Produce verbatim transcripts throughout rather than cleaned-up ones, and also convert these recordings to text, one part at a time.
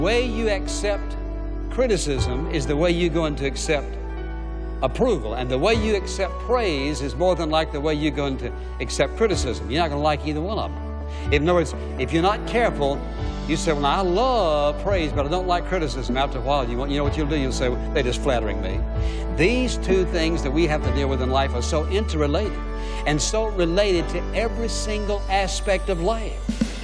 The way you accept criticism is the way you're going to accept approval. And the way you accept praise is more than like the way you're going to accept criticism. You're not going to like either one of them. In other words, if you're not careful, you say, well, I love praise, but I don't like criticism. After a while, you, want, you know what you'll do? You'll say, well, they're just flattering me. These two things that we have to deal with in life are so interrelated and so related to every single aspect of life.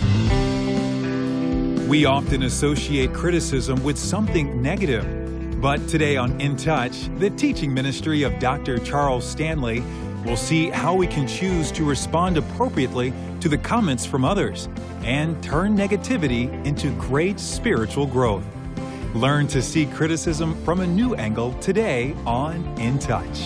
We often associate criticism with something negative. But today on In Touch, the teaching ministry of Doctor Charles Stanley, we'll see how we can choose to respond appropriately to the comments from others and turn negativity into great spiritual growth. Learn to see criticism from a new angle today on In Touch.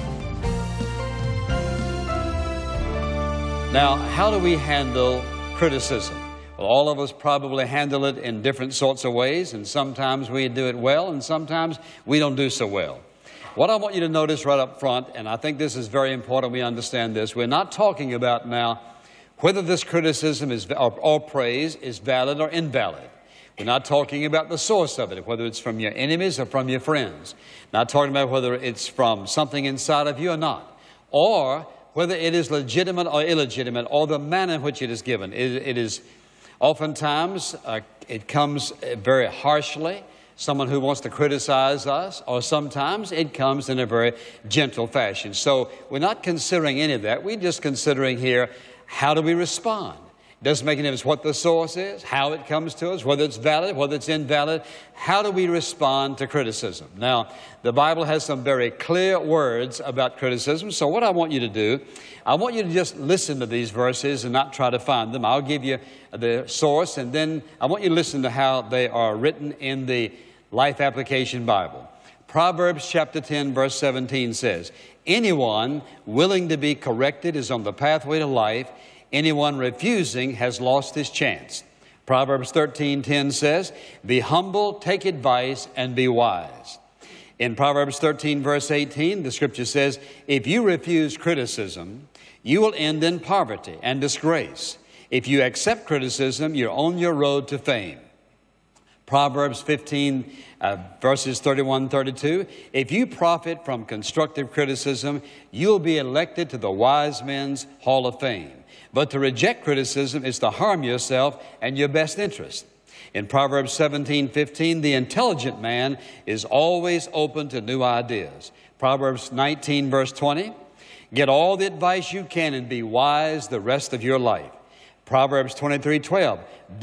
Now, how do we handle criticism? Well, all of us probably handle it in different sorts of ways, and sometimes we do it well, and sometimes we don't do so well. What I want you to notice right up front, and I think this is very important we understand this, we're not talking about now whether this criticism is, or, or praise is valid or invalid. We're not talking about the source of it, whether it's from your enemies or from your friends. Not talking about whether it's from something inside of you or not, or whether it is legitimate or illegitimate, or the manner in which it is given. It, it is oftentimes, uh, it comes very harshly, someone who wants to criticize us, or sometimes it comes in a very gentle fashion. So we're not considering any of that. We're just considering here, how do we respond? It doesn't make any difference what the source is, how it comes to us, whether it's valid, whether it's invalid. How do we respond to criticism? Now, the Bible has some very clear words about criticism. So what I want you to do, I want you to just listen to these verses and not try to find them. I'll give you the source, and then I want you to listen to how they are written in the Life Application Bible. Proverbs chapter ten, verse seventeen says, anyone willing to be corrected is on the pathway to life. Anyone refusing has lost his chance. Proverbs thirteen ten says, be humble, take advice, and be wise. In Proverbs thirteen, verse eighteen, the scripture says, if you refuse criticism, you will end in poverty and disgrace. If you accept criticism, you're on your road to fame. Proverbs fifteen, uh, verses thirty-one, thirty-two, if you profit from constructive criticism, you'll be elected to the wise men's hall of fame. But to reject criticism is to harm yourself and your best interest. In Proverbs seventeen, fifteen, the intelligent man is always open to new ideas. Proverbs nineteen, verse twenty, get all the advice you can and be wise the rest of your life. Proverbs twenty-three, twelve,